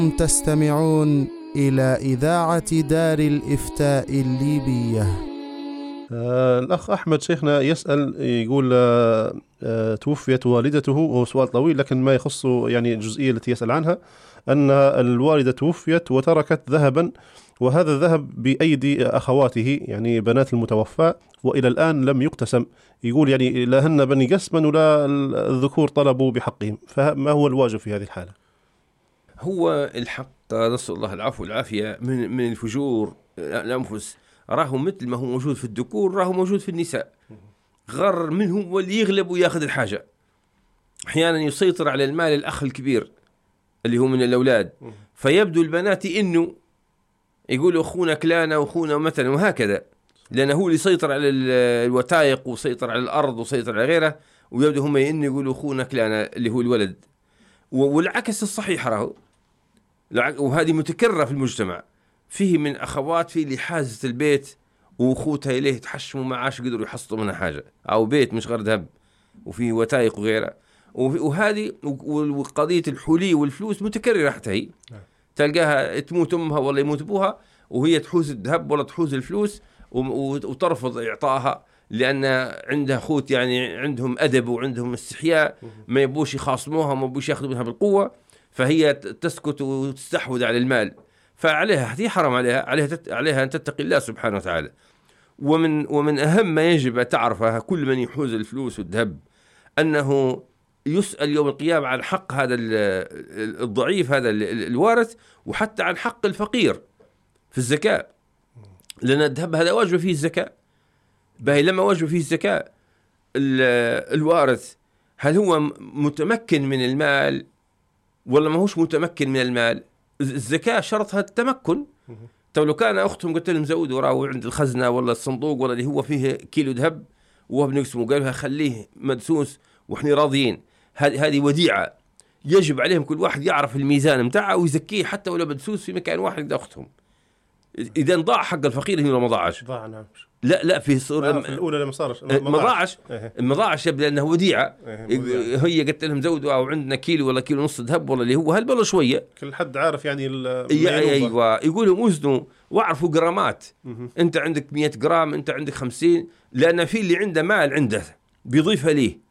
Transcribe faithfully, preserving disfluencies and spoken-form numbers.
تستمعون إلى إذاعة دار الإفتاء الليبية. آه الأخ أحمد شيخنا يسأل يقول آه آه توفيت والدته، وهو سؤال طويل لكن ما يخص يعني الجزئية التي يسأل عنها، أن الوالدة توفيت وتركت ذهبا، وهذا الذهب بأيدي أخواته يعني بنات المتوفى، وإلى الآن لم يقتسم. يقول يعني لا هن بني قسما ولا الذكور طلبوا بحقهم، فما هو الواجب في هذه الحالة؟ هو الحق نسأل الله العفو والعافية من من الفجور الأنفس، راهو مثل ما هو موجود في الذكور راهو موجود في النساء. غر منهم واللي يغلب وياخذ الحاجة. أحيانا يسيطر على المال الأخ الكبير اللي هو من الأولاد، فيبدو البنات إنه يقولوا أخونا كلانا وأخونا مثلا وهكذا، لأنه هو اللي يسيطر على الوثائق وسيطر على الأرض وسيطر على غيره، ويبدو هم إنه يقولوا أخونا كلانا اللي هو الولد. والعكس الصحيح راهو، وهذه متكررة في المجتمع. فيه من أخوات في اللي حازت البيت وأخوتها إليه تحشموا معاش قدروا يحصلوا منها حاجة، أو بيت مش غير ذهب وفيه وثائق وغيرها. وهذه وقضية الحلي والفلوس متكررة حتى هي، تلقاها تموت أمها ولا يموت أبوها وهي تحوز الذهب ولا تحوز الفلوس وترفض إعطائها، لأن عندها أخوت يعني عندهم أدب وعندهم استحياء، ما يبوش يخاصموها وما يبوش يأخذوا منها بالقوة، فهي تسكت وتستحوذ على المال. فعليها هذه حرام عليها عليها تت... عليها أن تتقي الله سبحانه وتعالى. ومن ومن أهم ما يجب أن تعرفها كل من يحوز الفلوس والذهب أنه يسأل يوم القيامة عن حق هذا الضعيف هذا الوارث، وحتى عن حق الفقير في الزكاة، لأن الذهب هذا واجب فيه الزكاة. باهي لما واجب فيه الزكاة الوارث هل هو متمكن من المال ولا ما هوش متمكن من المال؟ الزكاة شرطها التمكن. طب لو كان أختهم قلت لهم زودوا راهو عند الخزنة ولا الصندوق ولا اللي هو فيه كيلو ذهب وهو بنقسمه، قالوا خليه مدسوس وإحنا راضيين، هذه هذه وديعة يجب عليهم كل واحد يعرف الميزان متاعه ويزكيه حتى ولو مدسوس في مكان واحد قد أختهم. إذا ضاع حق الفقير هنا ما ضاعش. ضاع نعم. لا لا في صورة في الأولى لما صارش ما ضاعش ما ضاعش يبدأ أنه وديعة. هي قلت لهم زودوا أو عندنا كيلو ولا كيلو نص ذهب ولا اللي هو هل ولا شوية، كل حد عارف يعني أيوة يقولوا وزنوا واعرفوا جرامات. أنت عندك مئة جرام، أنت عندك خمسين، لأن في اللي عنده مال عنده بيضيفها ليه